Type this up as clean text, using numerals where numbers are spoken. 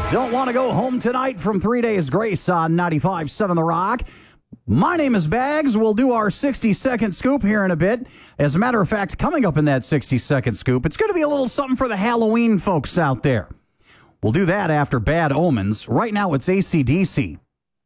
Don't want to go home tonight from 3 Days Grace on 95.7 The Rock. My name is Bags. We'll do our 60-second scoop here in a bit. As a matter of fact, coming up in that 60-second scoop, it's going to be a little something for the Halloween folks out there. We'll do that after Bad Omens. Right now, it's AC/DC.